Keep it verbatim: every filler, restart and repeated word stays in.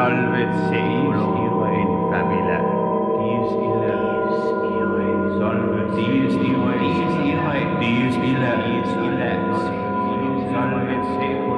Salved sea in famila. Dies ille. Salved dies ille. Dies ille. Dies ille. Salved sea.